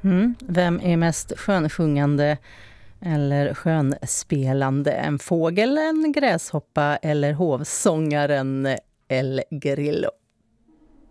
Vem är mest skönsjungande eller skönspelande? En fågel, en gräshoppa eller hovsångaren El Grillo?